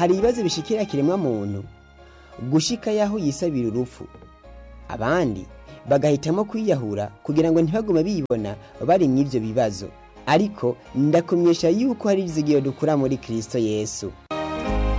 hari ibibazo bishikira kiremwa muntu gushika yaho yisabira urupfu, abandi bagahitamo kwiyahura kugira ngo ntibagume bibona bari mw'ivyo bibazo. Ariko ndakumyesha yuko hari izigiro dukura muri Kristo Yesu.